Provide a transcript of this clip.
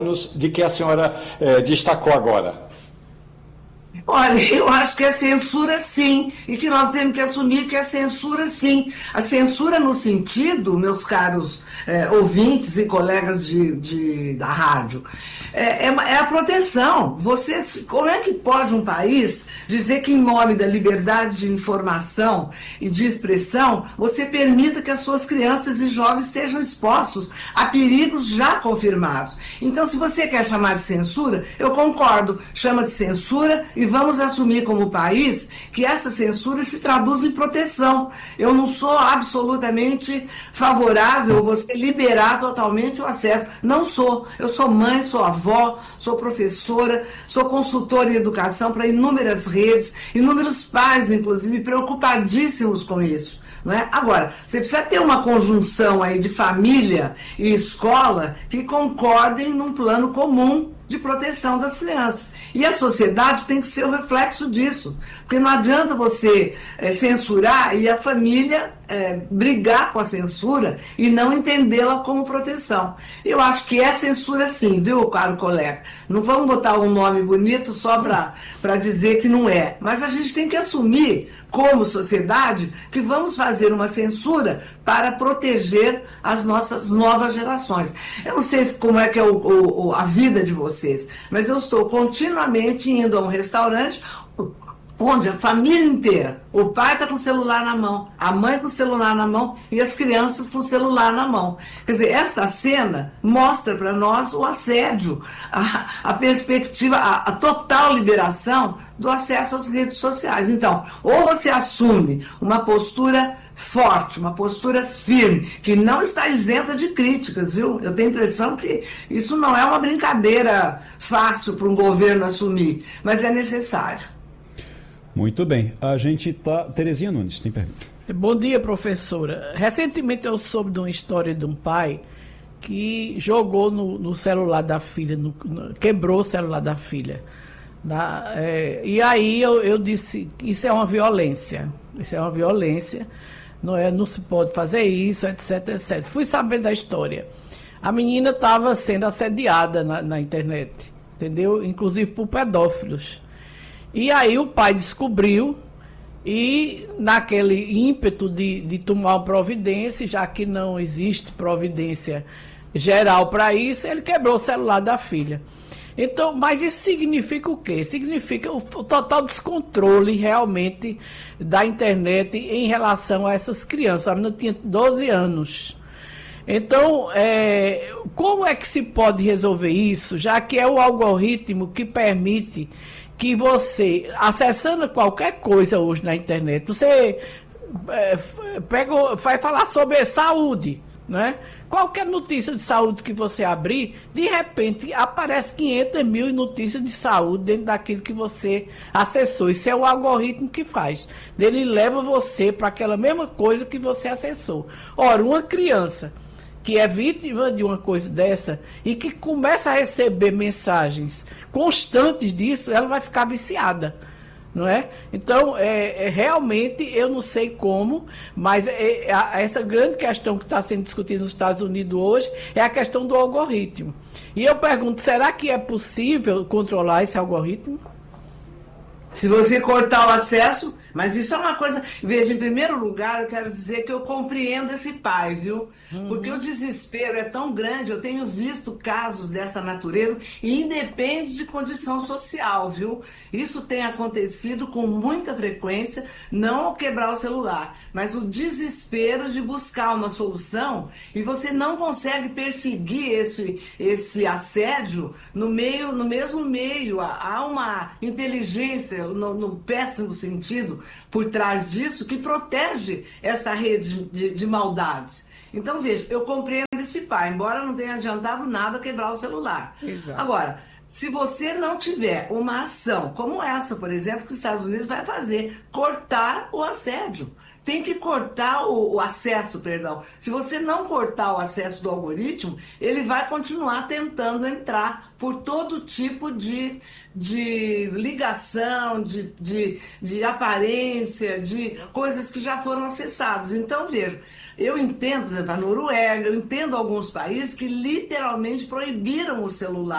de que a senhora destacou agora? Olha, eu acho que é censura sim, e que nós temos que assumir que é censura sim. A censura no sentido, meus caros ouvintes e colegas da rádio, é a proteção. Como é que pode um país dizer que em nome da liberdade de informação e de expressão, você permita que as suas crianças e jovens estejam expostos a perigos já confirmados? Então, se você quer chamar de censura, eu concordo, chama de censura e vamos assumir como país que essa censura se traduz em proteção. Eu não sou absolutamente favorável a você liberar totalmente o acesso. Não sou. Eu sou mãe, sou avó, sou professora, sou consultora em educação para inúmeras redes, inúmeros pais, inclusive, preocupadíssimos com isso. Não é? Agora, você precisa ter uma conjunção aí de família e escola que concordem num plano comum de proteção das crianças. E a sociedade tem que ser o reflexo disso, porque não adianta você censurar e a família brigar com a censura e não entendê-la como proteção. Eu acho que é censura sim, viu, caro colega? Não vamos botar um nome bonito só para dizer que não é, mas a gente tem que assumir, como sociedade, que vamos fazer uma censura para proteger as nossas novas gerações. Eu não sei como é que é a vida de vocês, mas eu estou continuamente indo a um restaurante onde a família inteira, o pai está com o celular na mão, a mãe com o celular na mão e as crianças com o celular na mão. Quer dizer, essa cena mostra para nós o assédio, a perspectiva, a total liberação do acesso às redes sociais. Então, ou você assume uma postura forte, uma postura firme, que não está isenta de críticas, viu? Eu tenho a impressão que isso não é uma brincadeira fácil para um governo assumir, mas é necessário. Muito bem. A gente está... Terezinha Nunes, tem pergunta. Bom dia, professora. Recentemente eu soube de uma história de um pai que jogou no celular da filha, quebrou o celular da filha. E aí eu disse, isso é uma violência. Isso é uma violência. Não se pode fazer isso, etc, etc. Fui saber da história. A menina estava sendo assediada na internet, entendeu? Inclusive por pedófilos. E aí o pai descobriu e, naquele ímpeto de tomar uma providência, já que não existe providência geral para isso, ele quebrou o celular da filha. Então, mas isso significa o quê? Significa o total descontrole realmente da internet em relação a essas crianças. A menina tinha 12 anos. Então, como é que se pode resolver isso, já que é o algoritmo que permite que você, acessando qualquer coisa hoje na internet, você vai falar sobre saúde, né? Qualquer notícia de saúde que você abrir, de repente aparece 500 mil notícias de saúde dentro daquilo que você acessou. Isso é o algoritmo que faz. Ele leva você para aquela mesma coisa que você acessou. Ora, uma criança que é vítima de uma coisa dessa e que começa a receber mensagens constantes disso, ela vai ficar viciada, não é? Então, realmente, eu não sei como, mas essa grande questão que está sendo discutida nos Estados Unidos hoje é a questão do algoritmo. E eu pergunto, será que é possível controlar esse algoritmo? Se você cortar o acesso, mas isso é uma coisa... Veja, em primeiro lugar, eu quero dizer que eu compreendo esse pai, viu? Porque o desespero é tão grande, eu tenho visto casos dessa natureza, e independe de condição social, viu? Isso tem acontecido com muita frequência, não ao quebrar o celular, mas o desespero de buscar uma solução, e você não consegue perseguir esse assédio no mesmo meio. Há uma inteligência, no péssimo sentido, por trás disso, que protege essa rede de maldades. Então, veja, eu compreendo esse pai, embora não tenha adiantado nada quebrar o celular. Exato. Agora, se você não tiver uma ação como essa, por exemplo, que os Estados Unidos vai fazer, cortar o assédio. Tem que cortar o acesso, perdão. Se você não cortar o acesso do algoritmo, ele vai continuar tentando entrar por todo tipo de ligação, de aparência, de coisas que já foram acessadas. Então, veja, eu entendo, por exemplo, a Noruega, eu entendo alguns países que literalmente proibiram o celular.